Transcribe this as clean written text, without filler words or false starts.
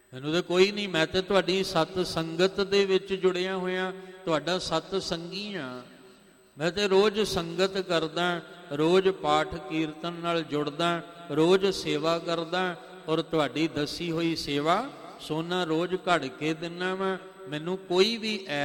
ਮੈਨੂੰ ਤਾਂ ਕੋਈ ਨਹੀਂ, ਮੈਂ ਤਾਂ ਤੁਹਾਡੀ ਸਤ ਸੰਗਤ ਦੇ ਵਿੱਚ ਜੁੜਿਆ ਹੋਇਆ, ਤੁਹਾਡਾ ਸਤ ਸੰਗੀ ਹਾਂ। ਮੈਂ ਤਾਂ ਰੋਜ਼ ਸੰਗਤ ਕਰਦਾ, ਰੋਜ਼ ਪਾਠ ਕੀਰਤਨ ਨਾਲ ਜੁੜਦਾ, ਰੋਜ਼ ਸੇਵਾ ਕਰਦਾ, ਔਰ ਤੁਹਾਡੀ ਦੱਸੀ ਹੋਈ ਸੇਵਾ ਸੋਨਾ ਰੋਜ਼ ਘੜ ਕੇ ਦਿੰਦਾ ਵਾ। ਮੈਨੂੰ ਕੋਈ ਵੀ